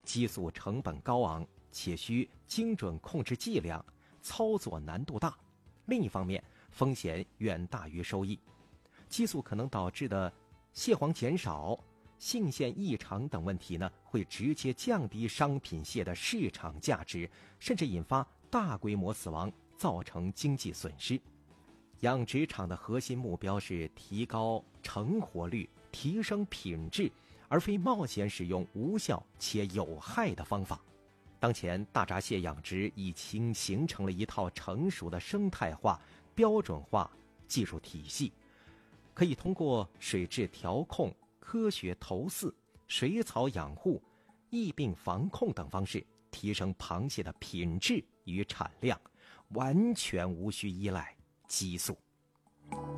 激素成本高昂，且需精准控制剂量，操作难度大。另一方面，风险远大于收益。激素可能导致的蟹黄减少、性腺异常等问题呢，会直接降低商品蟹的市场价值，甚至引发大规模死亡，造成经济损失。养殖场的核心目标是提高成活率、提升品质，而非冒险使用无效且有害的方法。当前大闸蟹养殖已经形成了一套成熟的生态化、标准化技术体系，可以通过水质调控、科学投饲、水草养护、疫病防控等方式，提升螃蟹的品质与产量，完全无需依赖激素。